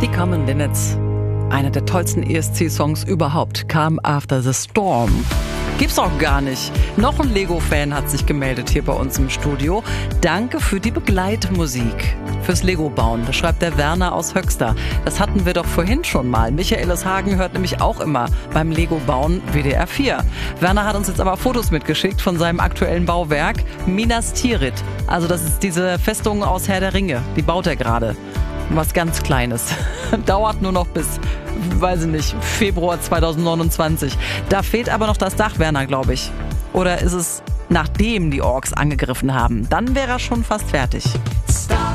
Die Common Linnets, einer der tollsten ESC-Songs überhaupt, kam After the Storm. Gibt's auch gar nicht. Noch ein Lego-Fan hat sich gemeldet hier bei uns im Studio. Danke für die Begleitmusik. Fürs Lego-Bauen. Das schreibt der Werner aus Höxter. Das hatten wir doch vorhin schon mal. Michael aus Hagen hört nämlich auch immer beim Lego-Bauen WDR 4. Werner hat uns jetzt aber Fotos mitgeschickt von seinem aktuellen Bauwerk. Minas Tirith. Also das ist diese Festung aus Herr der Ringe. Die baut er gerade. Was ganz Kleines. Dauert nur noch bis, weiß ich nicht, Februar 2029. Da fehlt aber noch das Dach, Werner, glaube ich. Oder ist es nachdem die Orks angegriffen haben? Dann wäre er schon fast fertig.